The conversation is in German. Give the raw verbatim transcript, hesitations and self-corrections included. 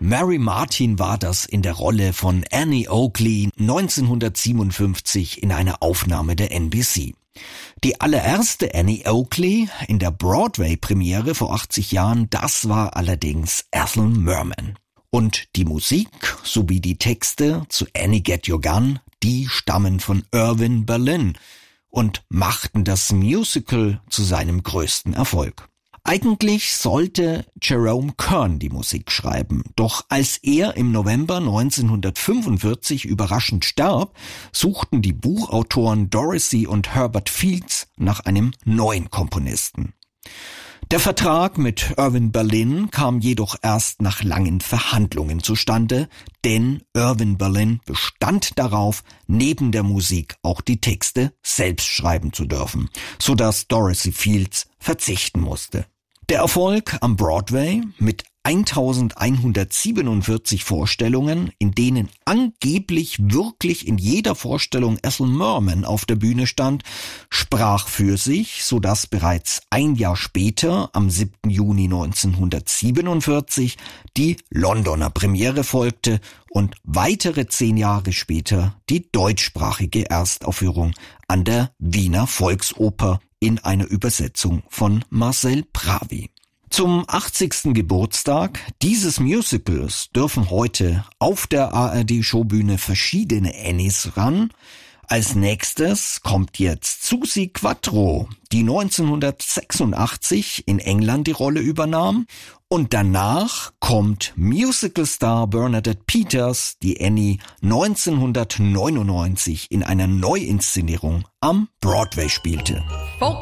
Mary Martin war das in der Rolle von Annie Oakley neunzehnhundertsiebenundfünfzig in einer Aufnahme der N B C. Die allererste Annie Oakley in der Broadway-Premiere vor achtzig Jahren, das war allerdings Ethel Merman. Und die Musik sowie die Texte zu Annie Get Your Gun, die stammen von Irving Berlin und machten das Musical zu seinem größten Erfolg. Eigentlich sollte Jerome Kern die Musik schreiben, doch als er im November neunzehnhundertfünfundvierzig überraschend starb, suchten die Buchautoren Dorothy und Herbert Fields nach einem neuen Komponisten. Der Vertrag mit Irving Berlin kam jedoch erst nach langen Verhandlungen zustande, denn Irving Berlin bestand darauf, neben der Musik auch die Texte selbst schreiben zu dürfen, sodass Dorothy Fields verzichten musste. Der Erfolg am Broadway mit eintausendeinhundertsiebenundvierzig Vorstellungen, in denen angeblich wirklich in jeder Vorstellung Ethel Merman auf der Bühne stand, sprach für sich, sodass bereits ein Jahr später, am siebten Juni neunzehnhundertsiebenundvierzig, die Londoner Premiere folgte und weitere zehn Jahre später die deutschsprachige Erstaufführung an der Wiener Volksoper in einer Übersetzung von Marcel Pravi. Zum achtzigsten Geburtstag dieses Musicals dürfen heute auf der A R D-Showbühne verschiedene Annies ran. Als nächstes kommt jetzt Susi Quatro, die neunzehnhundertsechsundachtzig in England die Rolle übernahm. Und danach kommt Musicalstar Bernadette Peters, die Annie neunzehnhundertneunundneunzig in einer Neuinszenierung am Broadway spielte.